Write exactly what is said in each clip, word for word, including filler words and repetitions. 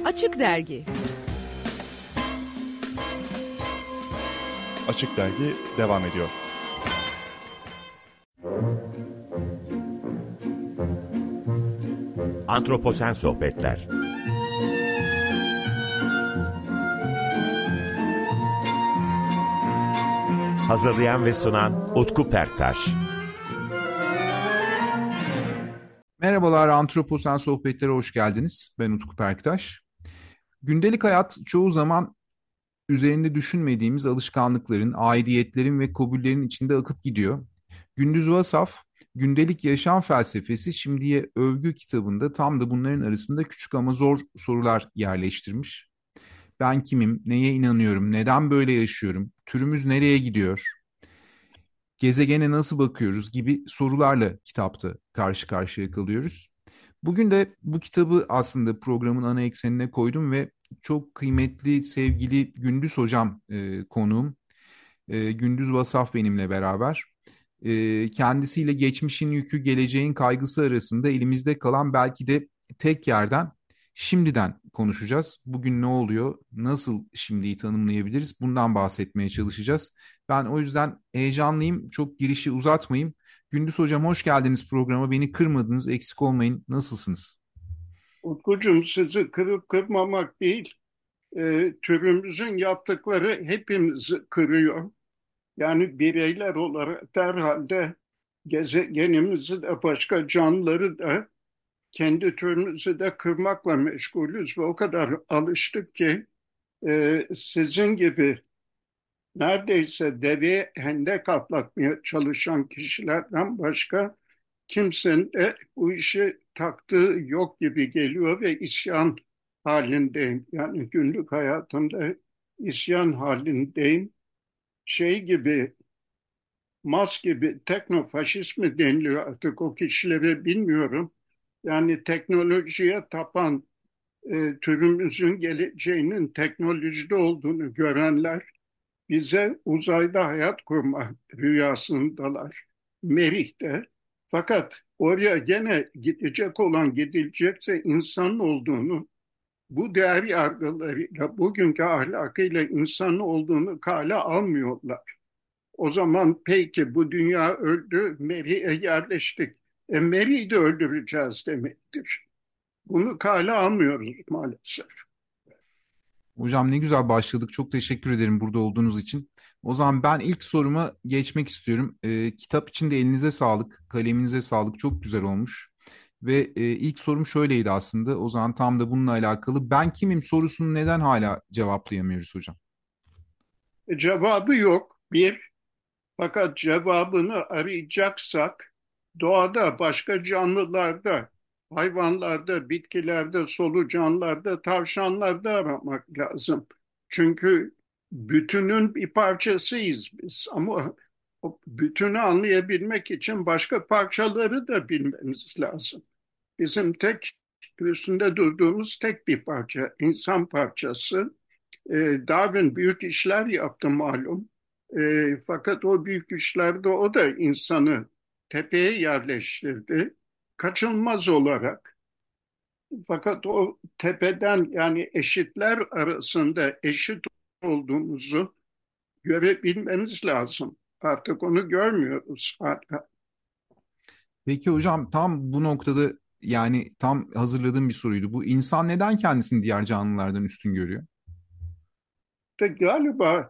Açık Dergi. Açık Dergi devam ediyor. Antroposen Sohbetler. Hazırlayan ve sunan Utku Perktaş. Merhabalar, Antroposen Sohbetlere hoş geldiniz. Ben Utku Perktaş. Gündelik hayat çoğu zaman üzerinde düşünmediğimiz alışkanlıkların, aidiyetlerin ve kabullerin içinde akıp gidiyor. Gündüz Vasaf, Gündelik Yaşam Felsefesi Şimdiye Övgü kitabında tam da bunların arasında küçük ama zor sorular yerleştirmiş. Ben kimim, neye inanıyorum, neden böyle yaşıyorum, türümüz nereye gidiyor, gezegene nasıl bakıyoruz gibi sorularla kitapta karşı karşıya kalıyoruz. Bugün de bu kitabı aslında programın ana eksenine koydum ve çok kıymetli, sevgili Gündüz Hocam e, konuğum. E, Gündüz Vasaf benimle beraber. E, kendisiyle geçmişin yükü, geleceğin kaygısı arasında elimizde kalan belki de tek yerden şimdiden konuşacağız. Bugün ne oluyor, nasıl şimdiyi tanımlayabiliriz? Bundan bahsetmeye çalışacağız. Ben o yüzden heyecanlıyım, çok girişi uzatmayayım. Gündüz Hocam hoş geldiniz programa. Beni kırmadınız, eksik olmayın. Nasılsınız? Utkucuğum, sizi kırıp kırmamak değil, e, türümüzün yaptıkları hepimizi kırıyor. Yani bireyler olarak herhalde gezegenimizi de başka canlıları da kendi türümüzü de kırmakla meşgulüz ve o kadar alıştık ki e, sizin gibi neredeyse deveye hendek atlatmaya çalışan kişilerden başka kimsenin de bu işi taktığı yok gibi geliyor ve isyan halindeyim. Yani günlük hayatımda isyan halindeyim. Şey gibi, Mas gibi teknofaşist mi deniliyor artık o kişilere bilmiyorum. Yani teknolojiye tapan, e, türümüzün geleceğinin teknolojide olduğunu görenler bize uzayda hayat kurma rüyasındalar. Merih'te. Fakat oraya gene gidecek olan gidilecekse insanın olduğunu, bu değer yargılarıyla, bugünkü ahlakıyla insanın olduğunu kale almıyorlar. O zaman peki bu dünya öldü, Merih'e yerleştik. E Merih'i de öldüreceğiz demektir. Bunu kale almıyoruz maalesef. Hocam ne güzel başladık. Çok teşekkür ederim burada olduğunuz için. O zaman ben ilk soruma geçmek istiyorum. Ee, kitap için de elinize sağlık, kaleminize sağlık. Çok güzel olmuş. Ve e, ilk sorum şöyleydi aslında. O zaman tam da bununla alakalı. Ben kimim sorusunu neden hala cevaplayamıyoruz hocam? E, cevabı yok. Bir, fakat cevabını arayacaksak doğada, başka canlılarda, hayvanlarda, bitkilerde, solucanlarda, tavşanlarda aramak lazım. Çünkü bütünün bir parçasıyız biz ama o bütünü anlayabilmek için başka parçaları da bilmemiz lazım. Bizim tek üstünde durduğumuz tek bir parça, insan parçası. E, Darwin büyük işler yaptı malum. E, fakat o büyük işlerde o da insanı tepeye yerleştirdi. Kaçınılmaz olarak. Fakat o tepeden yani eşitler arasında eşit olduğumuzu görebilmemiz lazım. Artık onu görmüyoruz hala. Peki hocam tam bu noktada yani tam hazırladığım bir soruydu. Bu insan neden kendisini diğer canlılardan üstün görüyor? De galiba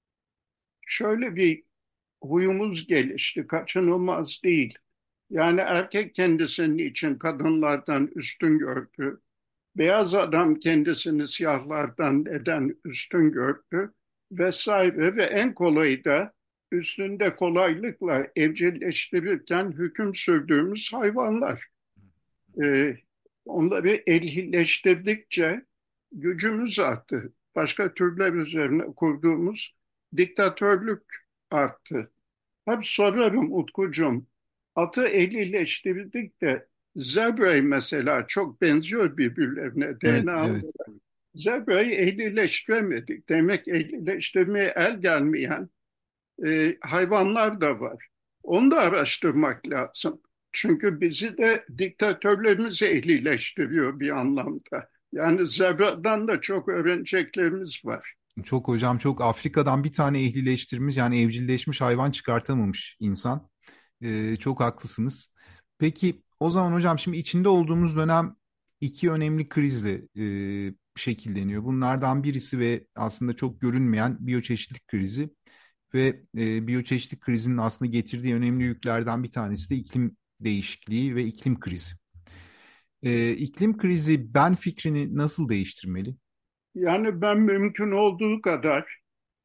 şöyle bir huyumuz gelişti, kaçınılmaz değil. Yani erkek kendisini için kadınlardan üstün gördü. Beyaz adam kendisini siyahlardan neden üstün gördü vesaire ve en kolayı da üstünde kolaylıkla evcilleştirirken hüküm sürdüğümüz hayvanlar. Ee, Onları ehlileştirdikçe gücümüz arttı. Başka türler üzerine kurduğumuz diktatörlük arttı. Hep sorarım Utkucuğum, atı ehlileştirdik de zebrayı mesela çok benziyor birbirlerine Evet, D N A evet. olarak. Zebrayı ehlileştiremedik. Demek ehlileştirmeye el gelmeyen e, hayvanlar da var. Onu da araştırmak lazım. Çünkü bizi de diktatörlerimizi ehlileştiriyor bir anlamda. Yani zebradan da çok öğreneceklerimiz var. Çok hocam, çok Afrika'dan bir tane ehlileştirmiş, yani evcilleşmiş hayvan çıkartamamış insan. Ee, çok haklısınız. Peki o zaman hocam, şimdi içinde olduğumuz dönem iki önemli krizle e, şekilleniyor. Bunlardan birisi ve aslında çok görünmeyen biyoçeşitlilik krizi ve e, biyoçeşitlilik krizinin aslında getirdiği önemli yüklerden bir tanesi de iklim değişikliği ve iklim krizi. E, iklim krizi ben fikrini nasıl değiştirmeli? Yani ben mümkün olduğu kadar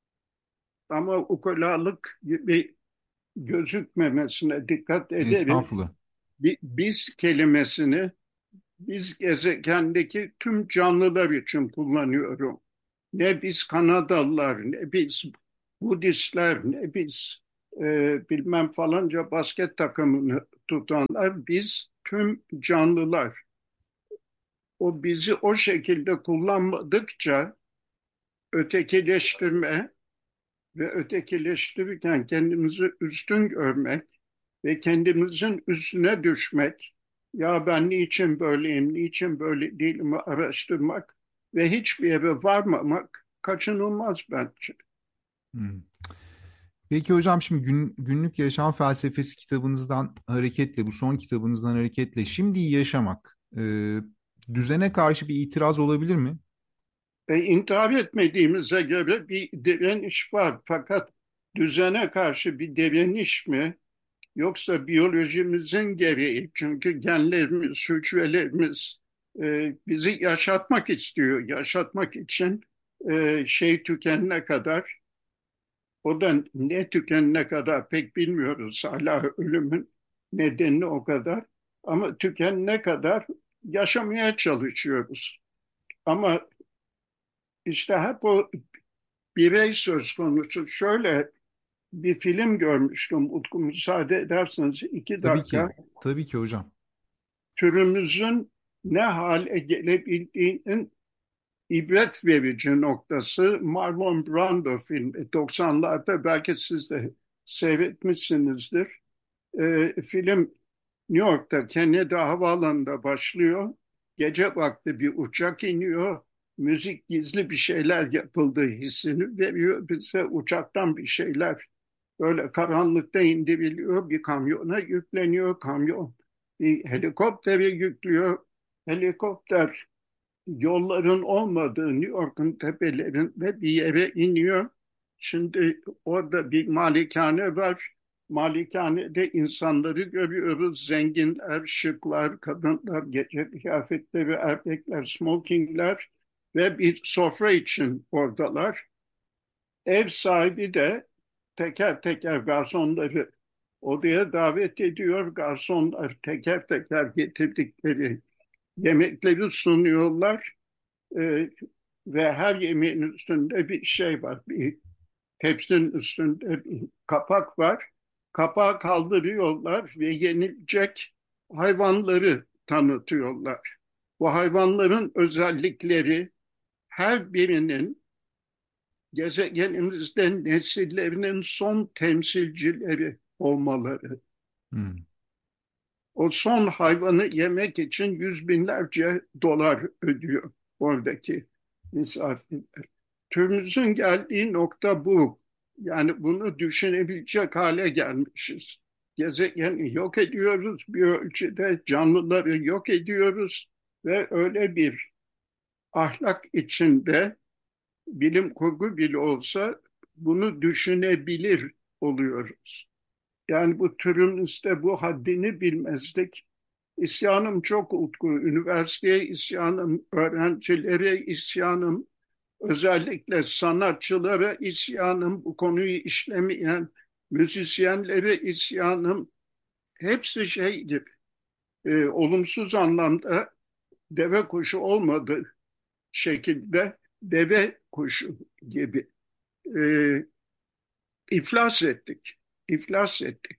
ama ukalalık gibi gözükmemesine dikkat ederim. Estağfurullah. Bi- Biz kelimesini biz gezegendeki tüm canlılar için kullanıyorum. Ne biz Kanadalılar, ne biz Budistler, ne biz e, bilmem falanca basket takımını tutanlar, biz tüm canlılar. O bizi o şekilde kullanmadıkça ötekileştirme ve ötekileştirirken kendimizi üstün görmek ve kendimizin üstüne düşmek, ya ben niçin böyleyim, niçin böyle değilim araştırmak ve hiçbir yere varmamak kaçınılmaz bence. Hmm. Peki hocam, şimdi gün, günlük yaşam felsefesi kitabınızdan hareketle, bu son kitabınızdan hareketle şimdiyi yaşamak e, düzene karşı bir itiraz olabilir mi? E, intihar etmediğimize göre bir direniş var. Fakat düzene karşı bir direniş mi? Yoksa biyolojimizin gereği, çünkü genlerimiz, hücrelerimiz e, bizi yaşatmak istiyor. Yaşatmak için e, şey tükenene kadar, o da ne tükenene kadar pek bilmiyoruz. Hala ölümün nedenini o kadar. Ama tükenene kadar yaşamaya çalışıyoruz. Ama işte hep o birey söz konusu. Şöyle bir film görmüştüm. Utku, müsaade ederseniz iki Tabii ki, dakika. tabii ki hocam. Türümüzün ne hale gelebildiğinin ibret verici noktası Marlon Brando filmi. doksanlarda belki siz de seyretmişsinizdir. Ee, film New York'ta Kennedy Havaalanı'nda başlıyor. Gece vakti bir uçak iniyor. Müzik, gizli bir şeyler yapıldığı hissini veriyor bize. Uçaktan bir şeyler böyle karanlıkta indiriliyor. Bir kamyona yükleniyor. Kamyon bir helikoptere yüklüyor. Helikopter yolların olmadığı New York'un tepelerinde bir yere iniyor. Şimdi orada bir malikane var. Malikanede insanları görüyoruz. Zenginler, şıklar, kadınlar, gece kıyafetleri, erkekler, smokingler ve bir sofra için oradalar. Ev sahibi de teker teker garsonları odaya davet ediyor. Garsonlar teker teker getirdikleri yemekleri sunuyorlar. Ee, ve her yemeğin üstünde bir şey var. Bir tepsinin üstünde bir kapak var. Kapağı kaldırıyorlar ve yenilecek hayvanları tanıtıyorlar. Bu hayvanların özellikleri her birinin gezegenimizde nesillerinin son temsilcileri olmaları. Hmm. O son hayvanı yemek için yüz binlerce dolar ödüyor oradaki misafirler. Türümüzün geldiği nokta bu. Yani bunu düşünebilecek hale gelmişiz. Gezegeni yok ediyoruz, bir ölçüde canlıları yok ediyoruz ve öyle bir ahlak içinde bilim kurgu bile olsa bunu düşünebilir oluyoruz. Yani bu türümüzde bu haddini bilmezlik. İsyanım çok, Utku. Üniversiteye isyanım, öğrencilere isyanım, özellikle sanatçılara isyanım, bu konuyu işlemeyen müzisyenlere isyanım. Hepsi şey gibi, e, olumsuz anlamda deve kuşu olmadığı şekilde deve kuşu gibi e, iflas ettik. İflas ettik.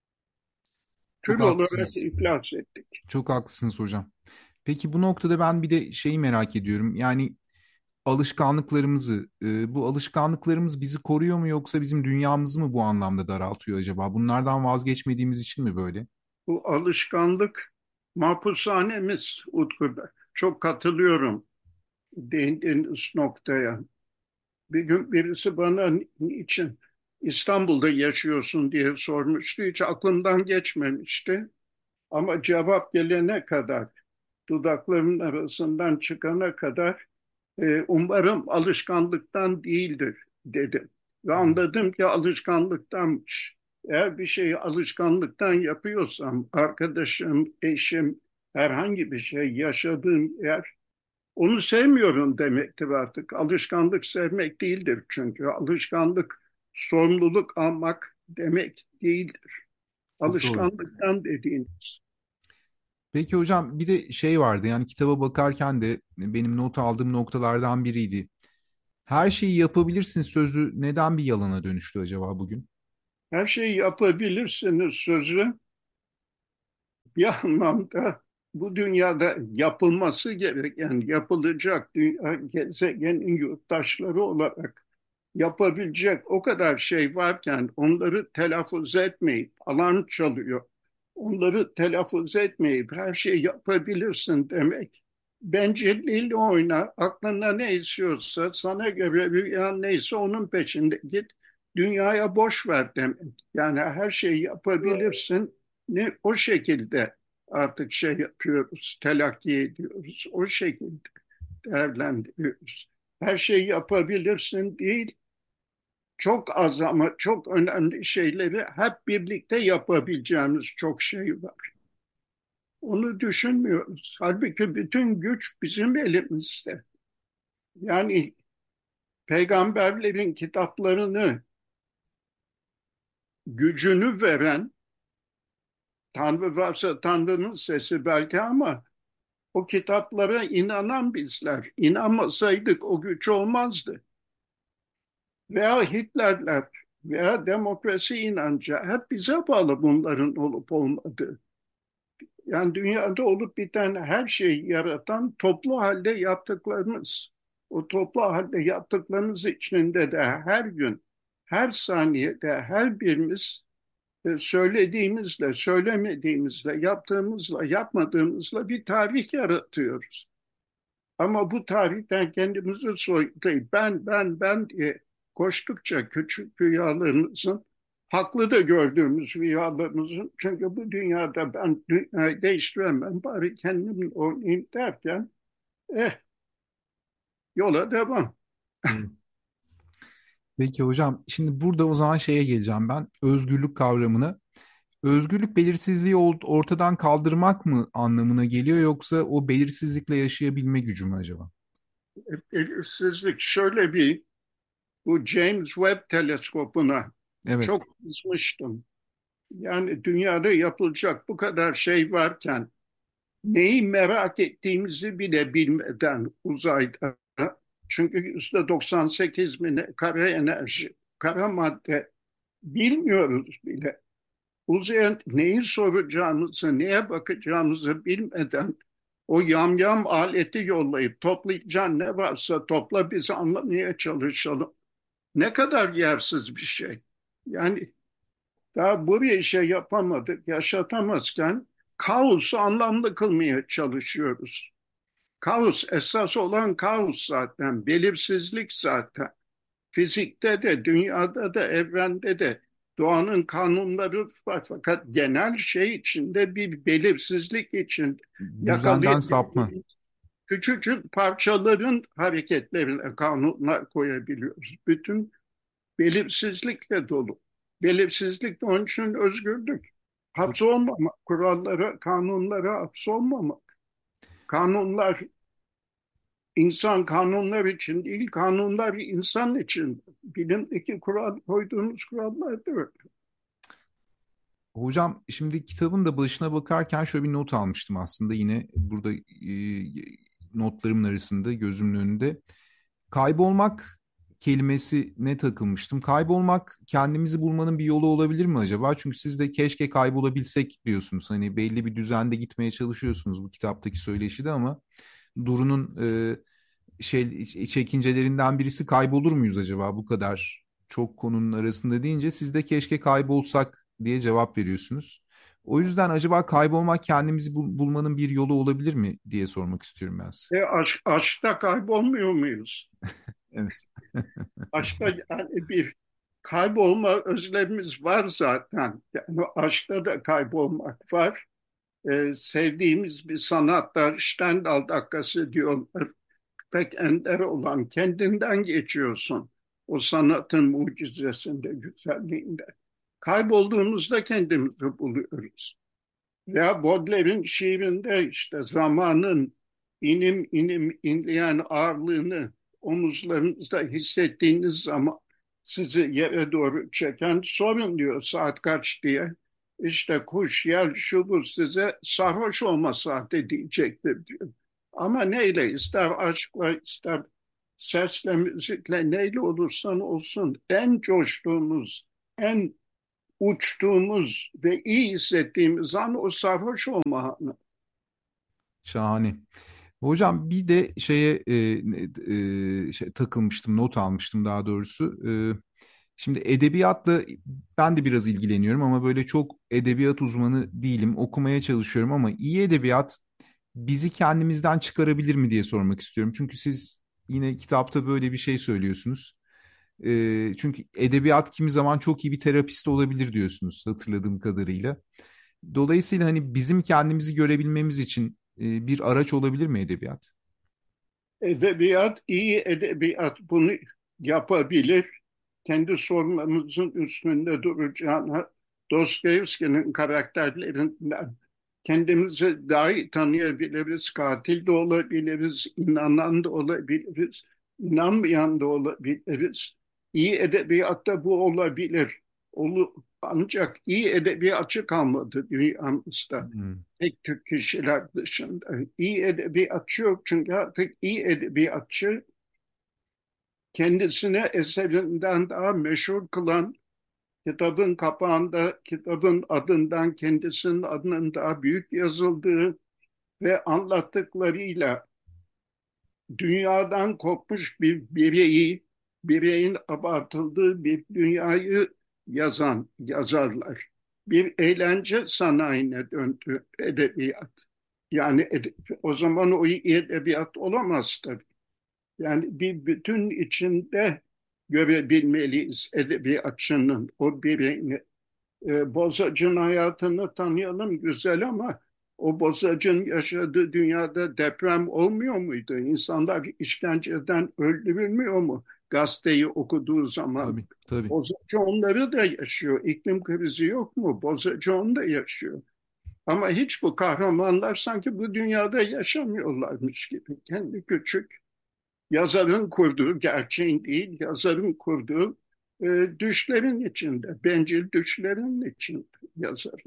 Tür Çok olarak haklısınız. iflas ettik. Çok haklısınız hocam. Peki bu noktada ben bir de şeyi merak ediyorum. Yani alışkanlıklarımızı, e, bu alışkanlıklarımız bizi koruyor mu, yoksa bizim dünyamızı mı bu anlamda daraltıyor acaba? Bunlardan vazgeçmediğimiz için mi böyle? Bu alışkanlık mahpushanemiz, Utku. Çok katılıyorum. değindiğiniz noktaya. Bir gün birisi bana niçin İstanbul'da yaşıyorsun diye sormuştu. Hiç aklımdan geçmemişti. Ama cevap gelene kadar, dudaklarımın arasından çıkana kadar e, umarım alışkanlıktan değildir dedim. Ve anladım ki alışkanlıktanmış. Eğer bir şeyi alışkanlıktan yapıyorsam, arkadaşım, eşim, herhangi bir şey yaşadığım yer, onu sevmiyorum demektir artık. Alışkanlık sevmek değildir çünkü. Alışkanlık sorumluluk almak demek değildir. Çok doğru. Alışkanlıktan dediğiniz. Peki hocam bir de şey vardı yani kitaba bakarken de benim not aldığım noktalardan biriydi. Her şeyi yapabilirsin sözü neden bir yalana dönüştü acaba bugün? Her şeyi yapabilirsiniz sözü bir anlamda bu dünyada yapılması gereken, yapılacak dünya gezegenin yurttaşları olarak yapabilecek o kadar şey varken onları telaffuz etmeyip, alarm çalıyor, onları telaffuz etmeyip her şeyi yapabilirsin demek, bencilliğiyle oyna, aklına ne istiyorsa, sana göre rüyan neyse onun peşinde git, dünyaya boş ver demek. Yani her şeyi yapabilirsin, ne, o şekilde artık şey yapıyoruz, telakki ediyoruz, o şekilde değerlendiriyoruz. Her şeyi yapabilirsin değil, çok az ama çok önemli şeyleri hep birlikte yapabileceğimiz çok şey var. Onu düşünmüyoruz. Halbuki bütün güç bizim elimizde. Yani peygamberlerin kitaplarını, gücünü veren, Tanrı varsa Tanrı'nın sesi belki ama o kitaplara inanan bizler. İnanmasaydık o güç olmazdı. Veya Hitlerler veya demokrasi inancı hep bize bağlı bunların olup olmadığı. Yani dünyada olup biten her şeyi yaratan toplu halde yaptıklarımız. O toplu halde yaptıklarımız içinde de her gün, her saniyede her birimiz e, söylediğimizle, söylemediğimizle, yaptığımızla, yapmadığımızla bir tarih yaratıyoruz. Ama bu tarihten kendimizi soyutlayıp ben, ben, ben diye koştukça küçük rüyalarımızın, haklı da gördüğümüz rüyalarımızın, çünkü bu dünyada ben dünyayı değiştiremem, bari kendim oynayayım derken, eh, yola devam. Hı. Peki hocam şimdi burada o zaman şeye geleceğim ben özgürlük kavramına. Özgürlük belirsizliği ort- ortadan kaldırmak mı anlamına geliyor yoksa o belirsizlikle yaşayabilme gücü mü acaba? Belirsizlik şöyle bir, bu James Webb teleskopuna Evet. çok kızmıştım. Yani dünyada yapılacak bu kadar şey varken, neyi merak ettiğimizi bile bilmeden uzayda, çünkü yüzde doksan sekiz mi ne, kara enerji, kara madde bilmiyoruz bile. Uzaya neyi soracağımızı, neye bakacağımızı bilmeden o yamyam aleti yollayıp toplayacağın ne varsa topla bizi anlamaya çalışalım. Ne kadar yersiz bir şey. Yani daha buraya şey yapamadık, yaşatamazken kaosu anlamlı kılmaya çalışıyoruz. Kaos, esas olan kaos zaten, belirsizlik zaten. Fizikte de, dünyada da, evrende de doğanın kanunları var. Fakat genel şey içinde bir belirsizlik için Düzenden sapma. yakalayabildiğimiz küçücük parçaların hareketlerine kanunlar koyabiliyoruz. Bütün belirsizlikle dolu. Belirsizlik de onun için özgürlük. Çok Hapsolmamak, kurallara, kanunlara hapsolmamak. Kanunlar insan kanunlar için değil, kanunlar insan için. Bilimdeki kural, koyduğumuz kurallar da öyle. hocam şimdi kitabın da başına bakarken şöyle bir not almıştım aslında yine burada e, notlarımın arasında gözümün önünde. Kaybolmak kelimesine takılmıştım. Kaybolmak kendimizi bulmanın bir yolu olabilir mi acaba? Çünkü siz de keşke kaybolabilsek diyorsunuz. Hani belli bir düzende gitmeye çalışıyorsunuz bu kitaptaki söyleşide ama Duru'nun e, şey çekincelerinden birisi kaybolur muyuz acaba bu kadar çok konunun arasında deyince siz de keşke kaybolsak diye cevap veriyorsunuz. O yüzden acaba kaybolmak kendimizi bul- bulmanın bir yolu olabilir mi diye sormak istiyorum ben size. E, aş, aşkta kaybolmuyor muyuz? Evet. Aşkta yani bir kaybolma özlemimiz var zaten. Yani aşkta da kaybolmak var. E, sevdiğimiz bir sanatta Stendhal dakikası diyorlar. Pek ender olan kendinden geçiyorsun. O sanatın mucizesinde, güzelliğinde. Kaybolduğumuzda kendimizi buluyoruz. Veya Baudelaire'in şiirinde işte zamanın inim inim inleyen ağırlığını omuzlarınızda hissettiğiniz zaman sizi yere doğru çeken sorun diyor saat kaç diye. İşte kuş, yer, şu bu size sarhoş olma saati diyecektir diyor. Ama neyle ister aşkla ister sesle müzikle neyle olursan olsun en coştuğumuz en uçtuğumuz ve iyi hissettiğimiz an o sarhoş olma anı. Şahane. Hocam bir de şeye e, e, şey, takılmıştım, not almıştım daha doğrusu. E, şimdi edebiyatla ben de biraz ilgileniyorum ama böyle çok edebiyat uzmanı değilim. Okumaya çalışıyorum ama iyi edebiyat bizi kendimizden çıkarabilir mi diye sormak istiyorum. Çünkü siz yine kitapta böyle bir şey söylüyorsunuz. E, çünkü edebiyat kimi zaman çok iyi bir terapist olabilir diyorsunuz hatırladığım kadarıyla. Dolayısıyla hani bizim kendimizi görebilmemiz için e, bir araç olabilir mi edebiyat? Edebiyat, iyi edebiyat bunu yapabilir. Kendi sorunlarımızın üstünde duracağına Dostoyevski'nin karakterlerinden kendimizi daha iyi tanıyabiliriz. Katil de olabiliriz, inanan da olabiliriz, inanmayan da olabiliriz. İyi edebiyatta bu olabilir. Olu, ancak iyi edebiyatçı kalmadı dünyamızda. Hmm. Tek Türk kişiler dışında. İyi edebiyatçı yok çünkü artık iyi edebiyatçı kendisini eserinden daha meşhur kılan, kitabın kapağında kitabın adından kendisinin adının daha büyük yazıldığı ve anlattıklarıyla dünyadan kopmuş bir bireyi, bireyin abartıldığı bir dünyayı yazan yazarlar. Bir eğlence sanayine döndü edebiyat. Yani ede- o zaman o iyi edebiyat olamaz tabii. Yani bir bütün içinde görebilmeliyiz edebiyatçının o bireyini. E, Bozacı'nın hayatını tanıyalım güzel ama o Bozacı'nın yaşadığı dünyada deprem olmuyor muydu? İnsanlar işkenceden öldürülmüyor mu gazeteyi okuduğu zaman? Tabii, tabii. Bozacı onları da yaşıyor. İklim krizi yok mu? Bozacı onu da yaşıyor. Ama hiç bu kahramanlar sanki bu dünyada yaşamıyorlarmış gibi. Kendi küçük yazarın kurduğu, gerçeğin değil, yazarın kurduğu e, düşlerin içinde, bencil düşlerin içinde yazar.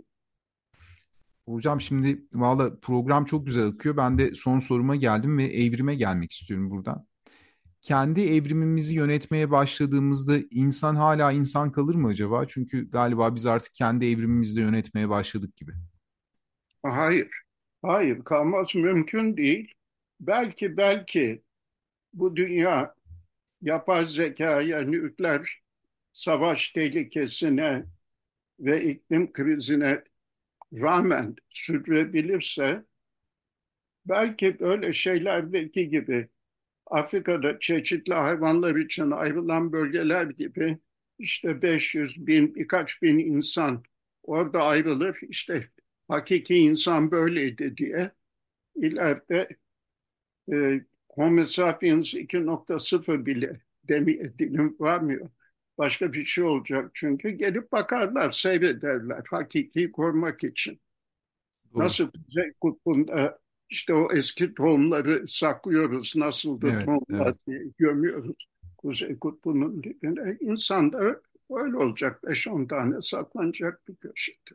Hocam şimdi valla program çok güzel akıyor. Ben de son soruma geldim ve evrime gelmek istiyorum buradan. Kendi evrimimizi yönetmeye başladığımızda insan hala insan kalır mı acaba? Çünkü galiba biz artık kendi evrimimizi de yönetmeye başladık gibi. Hayır, hayır kalmaz mümkün değil. Belki belki bu dünya yapay zekaya, nükleer savaş tehlikesine ve iklim krizine rağmen sürdürebilirse belki böyle şeylerdeki gibi Afrika'da çeşitli hayvanlar için ayrılan bölgeler gibi işte beş yüz bin, birkaç bin insan orada ayrılır. İşte hakiki insan böyleydi diye ileride e, Homo sapiens iki nokta sıfır bile demi, dilim varmıyor. Başka bir şey olacak çünkü gelip bakarlar, seyrederler hakiki korumak için. Doğru. Nasıl Kuzey Kutbu'nda işte o eski tohumları saklıyoruz, nasıldı Evet, tohumlar evet. diye gömüyoruz Kuzey Kutbu'nun dibine. İnsan da öyle olacak, beş on tane saklanacak bir köşede.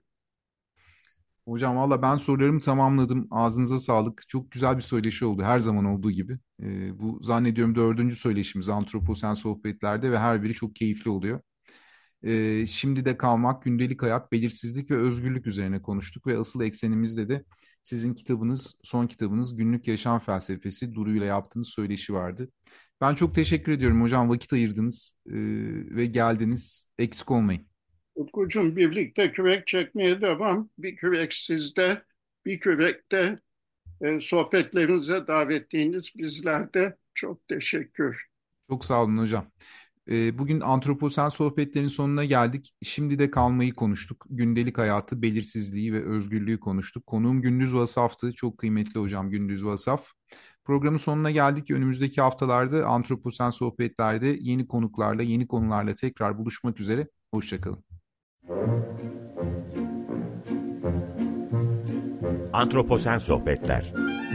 Hocam valla ben sorularımı tamamladım. Ağzınıza sağlık. Çok güzel bir söyleşi oldu her zaman olduğu gibi. Ee, bu zannediyorum dördüncü söyleşimiz Antroposen Sohbetler'de ve her biri çok keyifli oluyor. Ee, şimdi de kalmak, gündelik hayat, belirsizlik ve özgürlük üzerine konuştuk ve asıl eksenimizde de sizin kitabınız, son kitabınız Günlük Yaşam Felsefesi Duru ile yaptığınız söyleşi vardı. Ben çok teşekkür ediyorum hocam vakit ayırdınız e, ve geldiniz. Eksik olmayın. Utkucuğum, birlikte kürek çekmeye devam. Bir kürek sizde, bir kürek de e, sohbetlerinize davetliğiniz bizlerde. Çok teşekkür. Çok sağ olun hocam. Ee, Bugün Antroposen sohbetlerin sonuna geldik. Şimdi de kalmayı konuştuk. Gündelik hayatı, belirsizliği ve özgürlüğü konuştuk. Konuğum Gündüz Vasaf'tı. Çok kıymetli hocam Gündüz Vasaf. Programın sonuna geldik. Önümüzdeki haftalarda Antroposen sohbetlerde yeni konuklarla, yeni konularla tekrar buluşmak üzere. Hoşçakalın. Antroposen Sohbetler.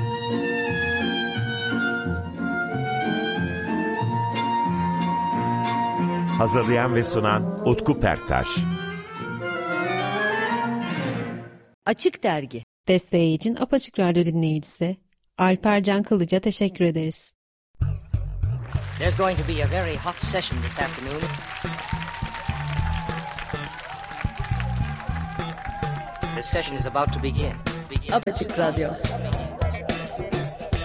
Hazırlayan ve sunan Utku Perktaş. Açık Dergi. Desteği için Apaçık Radyo dinleyicisi Alper Can Kılıç'a teşekkür ederiz. There's going to be a very hot session this afternoon. This session is about to begin. begin. Apaçık Radyo.